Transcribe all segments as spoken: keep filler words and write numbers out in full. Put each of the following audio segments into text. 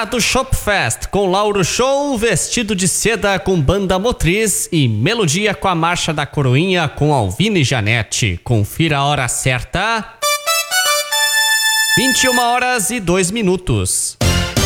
Dourado Shop Fest, com Lauro Show, Vestido de Seda com Banda Motriz e Melodia com a Marcha da Coroinha com Alvina e Janete. Confira a hora certa. vinte e uma horas e dois minutos.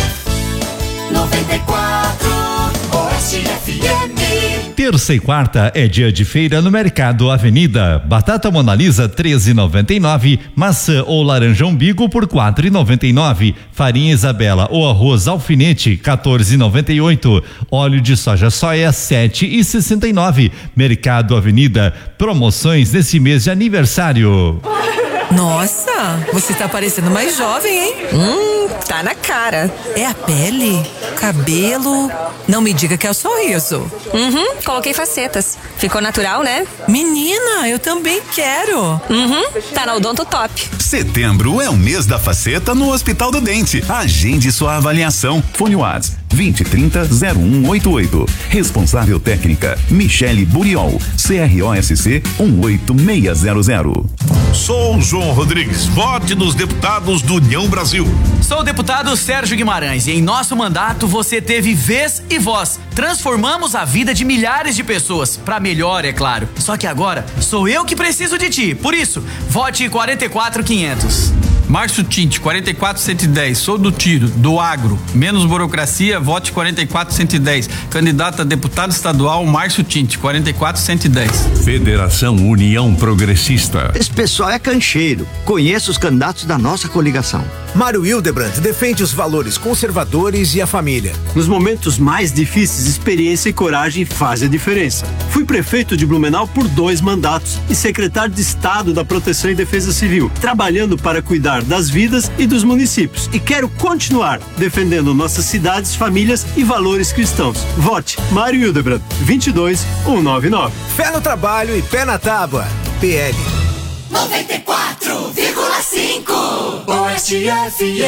noventa e quatro Oeste F M. Terça e quarta é dia de feira no Mercado Avenida. Batata Mona Lisa treze e noventa e nove, maçã ou laranja umbigo por quatro e noventa e nove, farinha Isabela ou arroz alfinete quatorze e noventa e oito, óleo de soja soia sete e sessenta e nove. Mercado Avenida, promoções nesse mês de aniversário. Nossa, você tá parecendo mais jovem, hein? Hum, tá na cara. É a pele, cabelo. Não me diga que é o sorriso. Uhum, coloquei facetas. Ficou natural, né? Menina, eu também quero. Uhum, tá na Odonto Top. Setembro é o mês da faceta no Hospital do Dente. Agende sua avaliação. Fone Whats vinte, trinta, zero um oito oito. Responsável técnica Michele Buriol, C R O S C um oito seis zero zero. Sou João Rodrigues, vote nos deputados do União Brasil. Sou o deputado Sérgio Guimarães e em nosso mandato você teve vez e voz. Transformamos a vida de milhares de pessoas, pra melhor, é claro. Só que agora sou eu que preciso de ti, por isso, vote quarenta e quatro quinhentos. Márcio Tinte, quarenta e quatro cento e dez, sou do tiro, do agro, menos burocracia, vote quarenta e quatro cento e dez. Candidato a deputado estadual Márcio Tinte, quarenta e quatro cento e dez. Federação União Progressista. Esse pessoal é cancheiro, conheço os candidatos da nossa coligação. Mário Hildebrand defende os valores conservadores e a família. Nos momentos mais difíceis, experiência e coragem fazem a diferença. Fui prefeito de Blumenau por dois mandatos e secretário de Estado da Proteção e Defesa Civil, trabalhando para cuidar das vidas e dos municípios. E quero continuar defendendo nossas cidades, famílias e valores cristãos. Vote Mário Hildebrand, vinte e dois mil cento e noventa e nove. Fé no trabalho e pé na tábua. P L. noventa e quatro vírgula cinco Oeste F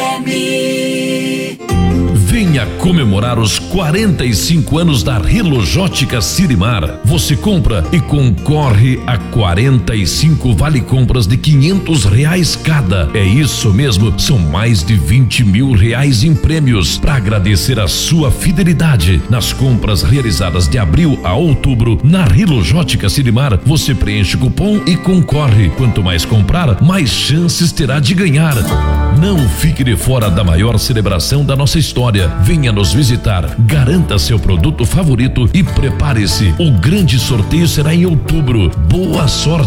M. Venha comemorar os quarenta e cinco anos da Rilojótica Sirimar. Você compra e concorre a quarenta e cinco vale compras de quinhentos reais cada. É isso mesmo, são mais de vinte mil reais em prêmios. Para agradecer a sua fidelidade nas compras realizadas de abril a outubro na Rilojótica Sirimar, você preenche o cupom e concorre. Quanto mais comprar, mais chances terá de ganhar. Não fique de fora da maior celebração da nossa história. Venha nos visitar, garanta seu produto favorito e prepare-se. O grande sorteio será em outubro. Boa sorte!